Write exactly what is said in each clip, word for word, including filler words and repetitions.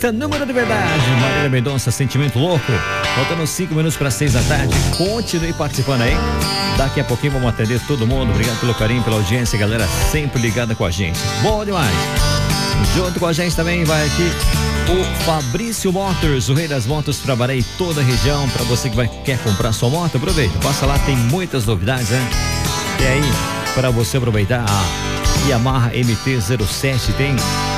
Número de verdade, Marília Mendonça, Sentimento Louco. Faltando cinco minutos para seis da tarde. Continue participando aí. Daqui a pouquinho vamos atender todo mundo. Obrigado pelo carinho, pela audiência, galera sempre ligada com a gente. Bom demais. Junto com a gente também vai aqui o Fabrício Motors, o rei das motos para Baré e toda a região. Para você que vai, quer comprar sua moto, aproveita. Passa lá, tem muitas novidades, né? E aí, para você aproveitar a Yamaha M T zero sete, tem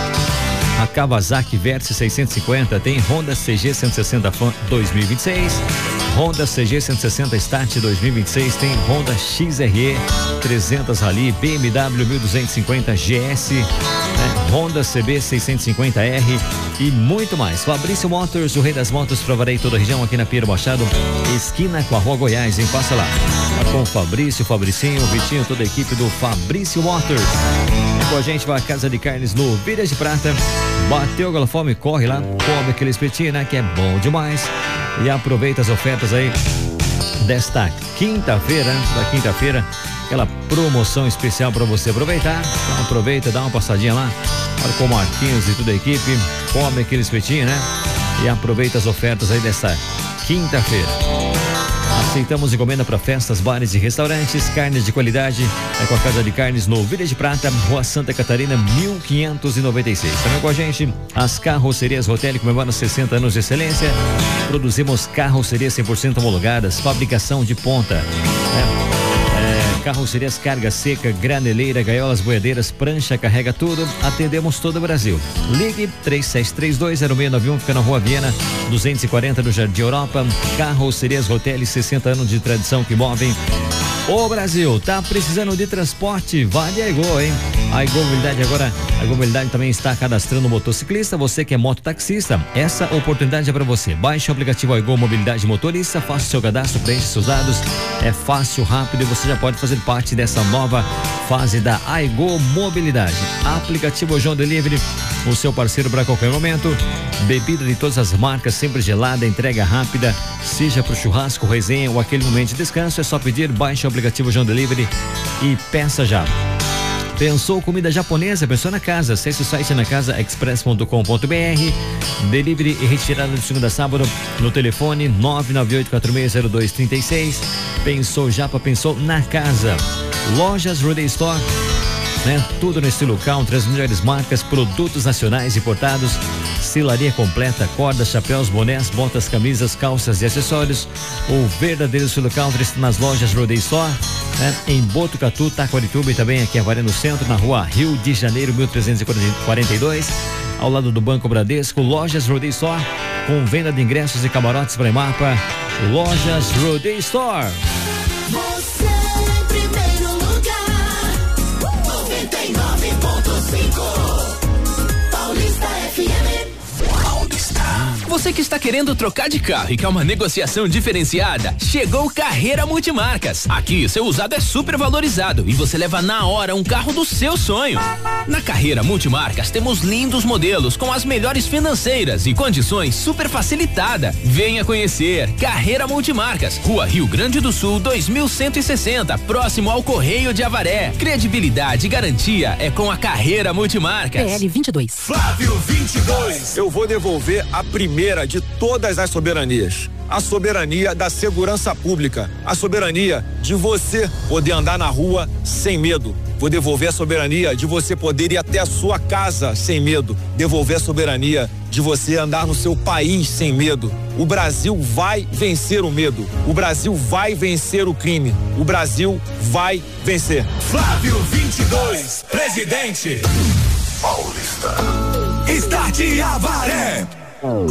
a Kawasaki Versys seiscentos e cinquenta, tem Honda C G cento e sessenta Fan dois mil e vinte e seis, Honda C G cento e sessenta Start dois mil e vinte e seis, tem Honda X R E trezentos Rally, B M W mil duzentos e cinquenta G S, né? Honda C B seiscentos e cinquenta R e muito mais. Fabrício Motors, o rei das motos para Varei toda a região, aqui na Pinheiro Machado, esquina com a Rua Goiás, hein? Passa lá. Tá com o Fabrício, Fabricinho, o Vitinho, toda a equipe do Fabrício Motors. E com a gente vai a Casa de Carnes no Vilhas de Prata. Bateu aquela fome, corre lá, come aquele espetinho, né? Que é bom demais. E aproveita as ofertas aí desta quinta-feira, da quinta-feira, aquela promoção especial para você aproveitar. Então aproveita, dá uma passadinha lá, fala com o Marquinhos e toda a equipe, come aquele espetinho, né? E aproveita as ofertas aí desta quinta-feira. Aceitamos encomenda para festas, bares e restaurantes. Carnes de qualidade é com a Casa de Carnes no Vilhas de Prata, Rua Santa Catarina, mil quinhentos e noventa e seis. Também com a gente as Carrocerias Rotelli, comemorando sessenta anos de excelência. Produzimos carrocerias cem por cento homologadas, fabricação de ponta, né? Carrocerias carga seca, graneleira, gaiolas, boiadeiras, prancha, carrega tudo. Atendemos todo o Brasil. Ligue três sete três dois zero seis nove um, fica na Rua Viena, duzentos e quarenta no Jardim Europa. Carrocerias Rotelli, sessenta anos de tradição que movem o Brasil. Tá precisando de transporte? Vale a Aigô, hein? A Aigô Mobilidade agora, a Aigô Mobilidade também está cadastrando motociclista. Você que é mototaxista, essa oportunidade é para você. Baixe o aplicativo Aigô Mobilidade Motorista, faça o seu cadastro, preencha seus dados. É fácil, rápido e você já pode fazer parte dessa nova fase da Aigô Mobilidade. Aplicativo João Delivery, o seu parceiro para qualquer momento. Bebida de todas as marcas, sempre gelada, entrega rápida, seja para o churrasco, resenha ou aquele momento de descanso, é só pedir, baixe o aplicativo João Delivery e peça já. Pensou comida japonesa? Pensou na casa? Acesse o site na casa express ponto com ponto br. Delivery e retirada de segunda a sábado no telefone nove nove oito quatro seis zero dois três seis. Pensou Japa, pensou na casa. Lojas Roday Store, né? Tudo no estilo country, as melhores marcas, produtos nacionais importados, selaria completa, cordas, chapéus, bonés, botas, camisas, calças e acessórios. O verdadeiro estilo country está nas lojas Roday Store, né? Em Botucatu, Taquarituba e também aqui em Avaré no centro, na Rua Rio de Janeiro, mil trezentos e quarenta e dois, ao lado do Banco Bradesco. Lojas Roday Store, com venda de ingressos e camarotes para Emapa. Lojas Roday Store. Você em primeiro lugar, noventa e nove ponto cinco, Paulista F M. Você que está querendo trocar de carro e quer uma negociação diferenciada, chegou Carreira Multimarcas. Aqui, seu usado é super valorizado e você leva na hora um carro do seu sonho. Na Carreira Multimarcas temos lindos modelos com as melhores financeiras e condições super facilitada. Venha conhecer Carreira Multimarcas, Rua Rio Grande do Sul, dois mil cento e sessenta, próximo ao Correio de Avaré. Credibilidade e garantia é com a Carreira Multimarcas. P L vinte e dois. Flávio vinte e dois. Eu vou devolver a primeira de todas as soberanias. A soberania da segurança pública. A soberania de você poder andar na rua sem medo. Vou devolver a soberania de você poder ir até a sua casa sem medo. Devolver a soberania de você andar no seu país sem medo. O Brasil vai vencer o medo. O Brasil vai vencer o crime. O Brasil vai vencer. Flávio vinte e dois, presidente. Paulista. Start Avaré.